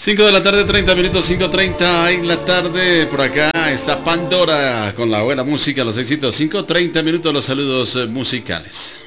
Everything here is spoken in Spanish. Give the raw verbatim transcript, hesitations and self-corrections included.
cinco de la tarde, treinta minutos, cinco treinta en la tarde. Por acá está Pandora con la buena música, los éxitos. cinco treinta minutos, los saludos musicales.